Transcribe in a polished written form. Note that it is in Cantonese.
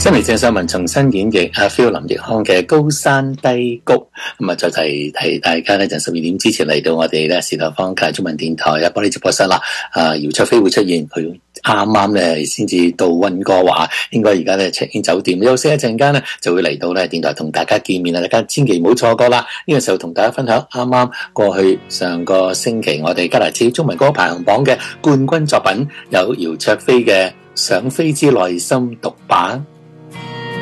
新嚟鄭秀文重新演繹阿 Phil 林奕匡嘅《高山低谷》，咁啊再提大家咧，就12點之前嚟到我哋咧士多方界中文電台啊玻璃直播室啦。姚焯菲會出現，佢啱啱咧先至到溫哥華，應該而家咧 check in 酒店休息一陣間咧，就會嚟到咧電台同大家見面啦。大家千祈唔好錯過啦！呢個時候同大家分享啱啱過去上個星期我哋加拿大中文歌排行榜嘅冠軍作品，有姚焯菲嘅《想飛之內心獨白》。